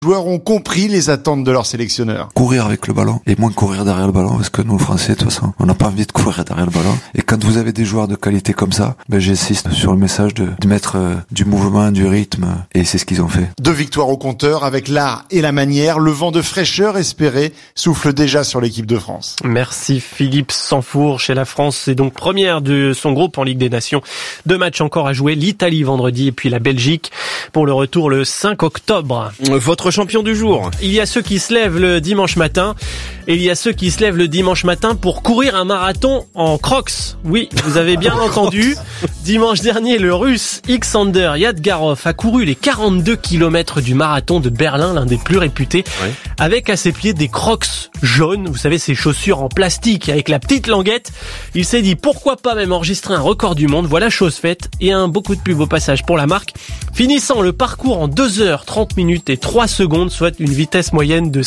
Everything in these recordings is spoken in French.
Les joueurs ont compris les attentes de leur sélectionneur. Courir avec le ballon et moins courir derrière le ballon, parce que nous, Français, de toute façon, on n'a pas envie de courir derrière le ballon. Et quand vous avez des joueurs de qualité comme ça, j'insiste sur le message de mettre du mouvement, du rythme, et c'est ce qu'ils ont fait. 2 victoires au compteur avec l'art et la manière. Le vent de fraîcheur espéré souffle déjà sur l'équipe de France. Merci Philippe Sansfourche. Et la France est donc première de son groupe en Ligue des Nations. 2 matchs encore à jouer, l'Italie vendredi et puis la Belgique pour le retour le 5 octobre. Votre champion du jour. Il y a ceux qui se lèvent le dimanche matin et il y a ceux qui se lèvent le dimanche matin pour courir un marathon en Crocs. Oui, vous avez bien entendu. Dimanche dernier, le Russe Alexander Yadgarov a couru les 42 km du marathon de Berlin, l'un des plus réputés, avec à ses pieds des Crocs jaunes. Vous savez, ces chaussures en plastique avec la petite languette. Il s'est dit pourquoi pas même enregistrer un record du monde. Voilà chose faite et un beaucoup de pub au passage pour la marque. Finissant le parcours en 2h30 minutes et 3 secondes, soit une vitesse moyenne de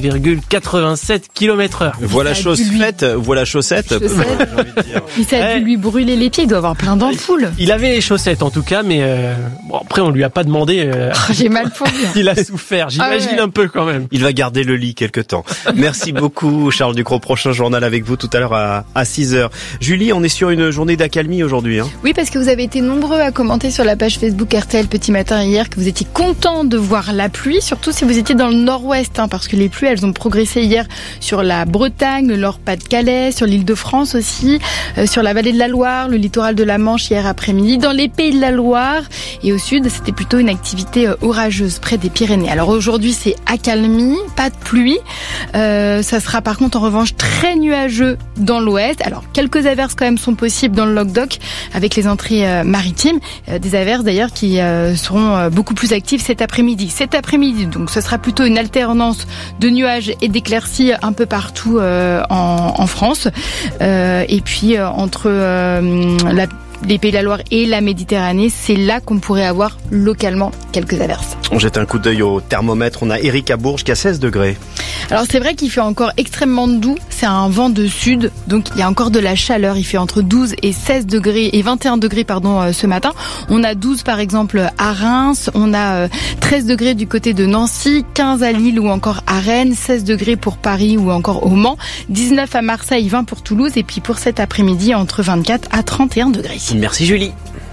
16,87 km/h. Voilà chose faite, voilà chaussette. Mais ça a dû lui brûler les pieds, il doit avoir plein d'ampoules. Il avait les chaussettes en tout cas, mais après on lui a pas demandé. J'ai mal pour lui. Il a souffert, j'imagine un peu quand même. Il va garder le lit quelque temps. Merci beaucoup Charles Ducrot. Prochain journal avec vous tout à l'heure à 6h. Julie, on est sur une journée d'accalmie aujourd'hui. Oui, parce que vous avez été nombreux à commenter sur la page Facebook RTL Petit Matin hier que vous étiez contents de voir la pluie, surtout si vous étiez dans le nord-ouest, parce que les pluies elles ont progressé hier sur la Bretagne, le Nord-Pas-de-Calais, sur l'Île-de-France aussi, sur la vallée de la Loire, le littoral de la Manche hier après-midi, dans les Pays de la Loire et au sud, c'était plutôt une activité orageuse près des Pyrénées. Alors aujourd'hui, c'est accalmie, pas de pluie. Ça sera par contre en revanche très nuageux dans l'ouest. Alors quelques averses quand même sont possibles dans le Languedoc avec les entrées maritimes, des averses d'ailleurs qui seront beaucoup plus actives cet après-midi. Cet après-midi, donc ce sera plutôt une alternance de nuages et d'éclaircies un peu partout en France. Et puis entre les Pays de la Loire et la Méditerranée, c'est là qu'on pourrait avoir localement quelques averses. On jette un coup d'œil au thermomètre. On a Eric à Bourges qui a 16 degrés. Alors c'est vrai qu'il fait encore extrêmement doux, c'est un vent de sud, donc il y a encore de la chaleur, il fait entre 12 et 16 degrés et 21 degrés ce matin. On a 12 par exemple à Reims, on a 13 degrés du côté de Nancy, 15 à Lille ou encore à Rennes, 16 degrés pour Paris ou encore au Mans, 19 à Marseille, 20 pour Toulouse et puis pour cet après-midi entre 24 à 31 degrés. Merci Julie.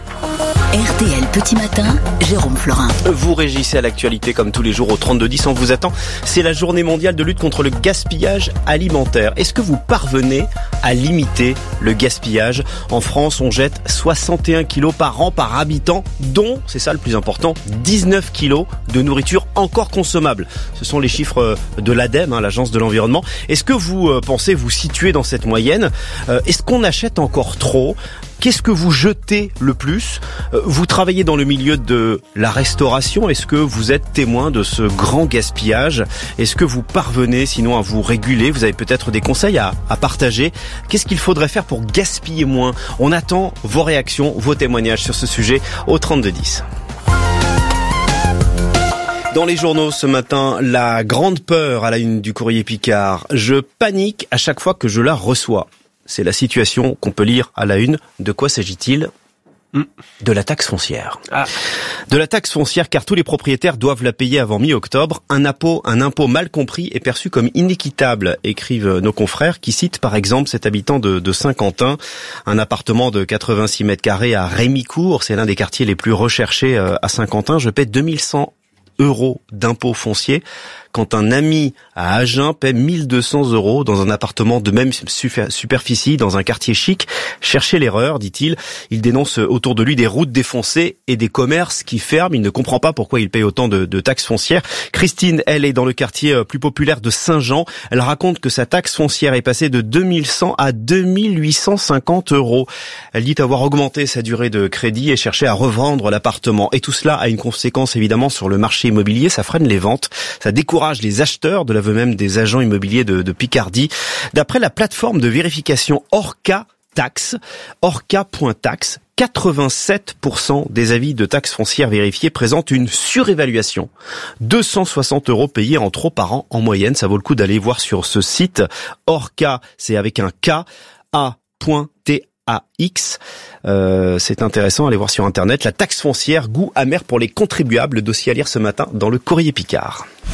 RTL Petit Matin, Jérôme Florin. Vous régissez à l'actualité comme tous les jours au 3210, on vous attend. C'est la journée mondiale de lutte contre le gaspillage alimentaire. Est-ce que vous parvenez à limiter le gaspillage ? En France, on jette 61 kilos par an par habitant, dont, c'est ça le plus important, 19 kilos de nourriture encore consommable. Ce sont les chiffres de l'ADEME, l'Agence de l'environnement. Est-ce que vous pensez vous situer dans cette moyenne ? Est-ce qu'on achète encore trop ? Qu'est-ce que vous jetez le plus ? Vous travaillez dans le milieu de la restauration. Est-ce que vous êtes témoin de ce grand gaspillage ? Est-ce que vous parvenez sinon à vous réguler ? Vous avez peut-être des conseils à partager. Qu'est-ce qu'il faudrait faire pour gaspiller moins ? On attend vos réactions, vos témoignages sur ce sujet au 3210. Dans les journaux ce matin, la grande peur à la une du Courrier Picard. Je panique à chaque fois que je la reçois. C'est la situation qu'on peut lire à la une. De quoi s'agit-il ? De la taxe foncière. De la taxe foncière, car tous les propriétaires doivent la payer avant mi-octobre. Un impôt mal compris et perçu comme inéquitable, écrivent nos confrères, qui citent par exemple cet habitant de Saint-Quentin, un appartement de 86 mètres carrés à Rémicourt. C'est l'un des quartiers les plus recherchés à Saint-Quentin. Je paie 2100 € d'impôt foncier, quand un ami à Agen paie 1200 € dans un appartement de même superficie, dans un quartier chic. Cherchez l'erreur, dit-il. Il dénonce autour de lui des routes défoncées et des commerces qui ferment. Il ne comprend pas pourquoi il paye autant de taxes foncières. Christine, elle, est dans le quartier plus populaire de Saint-Jean. Elle raconte que sa taxe foncière est passée de 2100 à 2850 €. Elle dit avoir augmenté sa durée de crédit et cherché à revendre l'appartement. Et tout cela a une conséquence évidemment sur le marché immobilier. Ça freine les ventes, ça décourage les acheteurs, de l'aveu même des agents immobiliers de Picardie. D'après la plateforme de vérification Orca.tax, 87% des avis de taxes foncières vérifiés présentent une surévaluation. 260 € payés en trop par an en moyenne. Ça vaut le coup d'aller voir sur ce site. Orca, c'est avec un K, A.tax. AX. C'est intéressant, allez voir sur internet. La taxe foncière, goût amer pour les contribuables. Le dossier à lire ce matin dans le Courrier Picard.